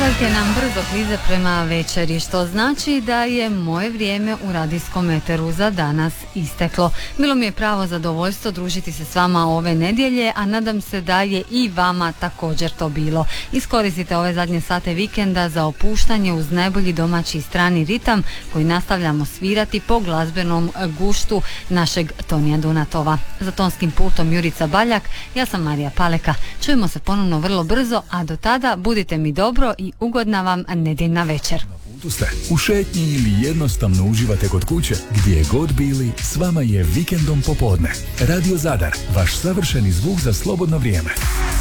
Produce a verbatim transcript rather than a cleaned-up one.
Prilike nam brzo klize prema večeri, što znači da je moje vrijeme u radijskom eteru za danas isteklo. Bilo mi je pravo zadovoljstvo družiti se s vama ove nedjelje, a nadam se da je i vama također to bilo. Iskoristite ove zadnje sate vikenda za opuštanje uz najbolji domaći i strani ritam koji nastavljamo svirati po glazbenom guštu našeg Tonija Dunatova. Za tonskim pultom Jurica Baljak, ja sam Marija Paleka. Čujemo se ponovno vrlo brzo, a do tada budite mi dobro i ugodna vam nedjeljna večer. Tu ste u šetnji ili jednostavno uživate kod kuće, gdje god bili, s vama je Vikendom popodne. Radio Zadar, vaš savršeni zvuk za slobodno vrijeme.